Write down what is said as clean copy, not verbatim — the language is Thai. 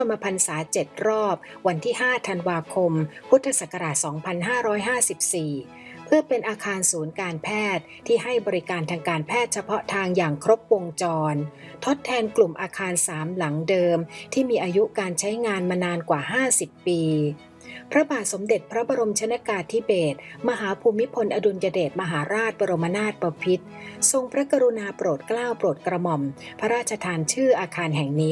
รมพรรษา7 รอบวันที่ 5 ธันวาคม พุทธศักราช 2554 เพื่อเป็นอาคารศูนย์การแพทย์ที่ให้บริการทางการแพทย์เฉพาะทางอย่างครบวงจร ทดแทนกลุ่มอาคาร 3 หลังเดิมที่มีอายุการใช้งานมานานกว่า 50 ปี พระบาทสมเด็จพระบรมชนกาธิเบศรมหาภูมิพลอดุลยเดชมหาราชบรมนาถบพิตรทรงพระกรุณาโปรดเกล้าโปรดกระหม่อมพระราชทานชื่ออาคารแห่งนี้